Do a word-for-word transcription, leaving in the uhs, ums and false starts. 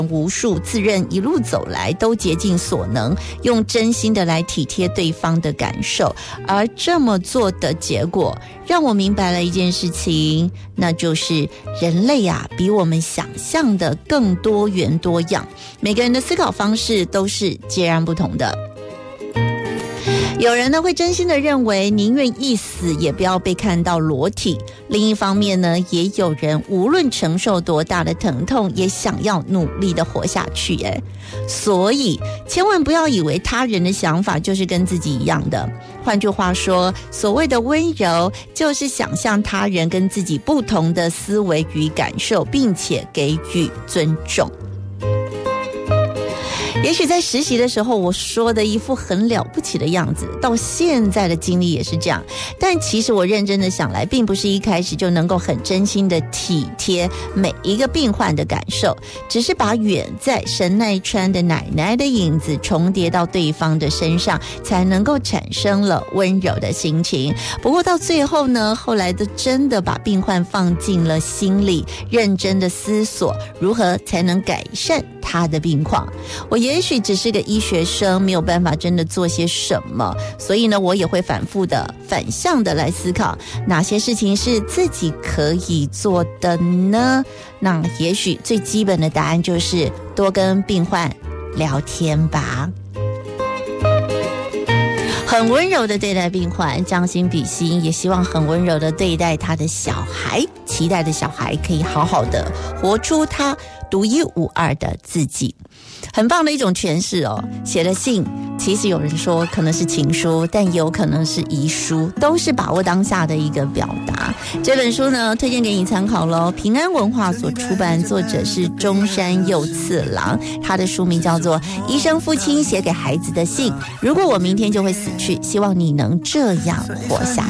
无数，自认一路走来都竭尽所能，用真心的来体贴对方的感受，而这么做的结果让我明白了一件事情，那就是人类啊，比我们想象的更多元多样，每个人的思考方式都是截然不同的。有人呢会真心的认为宁愿一死也不要被看到裸体，另一方面呢，也有人无论承受多大的疼痛也想要努力的活下去耶。所以千万不要以为他人的想法就是跟自己一样的，换句话说，所谓的温柔就是想象他人跟自己不同的思维与感受，并且给予尊重。也许在实习的时候我说的一副很了不起的样子，到现在的经历也是这样，但其实我认真的想来，并不是一开始就能够很真心的体贴每一个病患的感受，只是把远在神奈川的奶奶的影子重叠到对方的身上，才能够产生了温柔的心情。不过到最后呢，后来都真的把病患放进了心里，认真的思索如何才能改善他的病况。我也许只是个医学生，没有办法真的做些什么，所以呢，我也会反复的反向的来思考，哪些事情是自己可以做的呢？那也许最基本的答案就是多跟病患聊天吧，很温柔的对待病患，将心比心，也希望很温柔的对待他的小孩，期待的小孩可以好好的活出他独一无二的自己。很棒的一种诠释哦。写的信其实有人说可能是情书，但也有可能是遗书，都是把握当下的一个表达。这本书呢，推荐给你参考咯，平安文化所出版，作者是中山佑次郎，他的书名叫做《医生父亲写给孩子的信》。如果我明天就会死去，希望你能这样活下